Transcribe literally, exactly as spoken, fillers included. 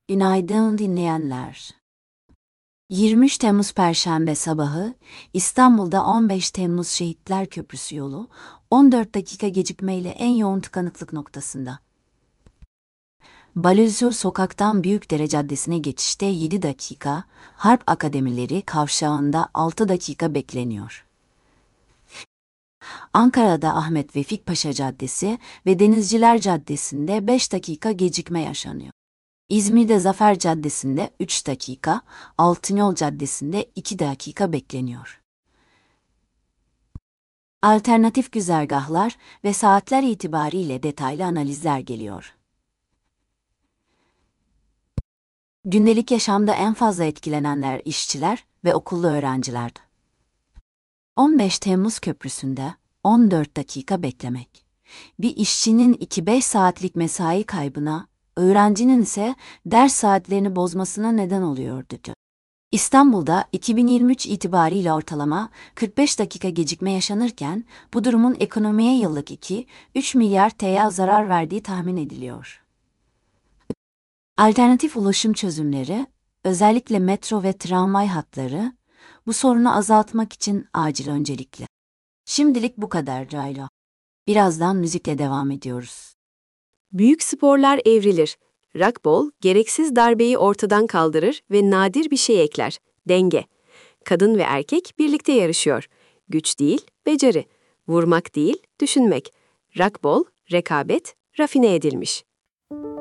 Günaydın dinleyenler. yirmi üç Temmuz Perşembe sabahı İstanbul'da on beş Temmuz Şehitler Köprüsü yolu on dört dakika gecikmeyle en yoğun tıkanıklık noktasında. Balözür Sokak'tan Büyükdere Caddesi'ne geçişte yedi dakika, Harp Akademileri kavşağında altı dakika bekleniyor. Ankara'da Ahmet Vefik Paşa Caddesi ve Denizciler Caddesi'nde beş dakika gecikme yaşanıyor. İzmir'de Zafer Caddesi'nde üç dakika, Altınyol Caddesi'nde iki dakika bekleniyor. Alternatif güzergahlar ve saatler itibariyle detaylı analizler geliyor. Gündelik yaşamda en fazla etkilenenler işçiler ve okullu öğrencilerdi. on beş Temmuz Köprüsü'nde on dört dakika beklemek. Bir işçinin iki beş saatlik mesai kaybına, öğrencinin ise ders saatlerini bozmasına neden oluyordu. İstanbul'da iki bin yirmi üç itibariyle ortalama kırk beş dakika gecikme yaşanırken bu durumun ekonomiye yıllık iki üç milyar T L zarar verdiği tahmin ediliyor. Alternatif ulaşım çözümleri, özellikle metro ve tramvay hatları, bu sorunu azaltmak için acil öncelikli. Şimdilik bu kadar Cayla. Birazdan müzikle devam ediyoruz. Büyük sporlar evrilir. Rugby, gereksiz darbeyi ortadan kaldırır ve nadir bir şey ekler. Denge. Kadın ve erkek birlikte yarışıyor. Güç değil, beceri. Vurmak değil, düşünmek. Rugby, rekabet, rafine edilmiş.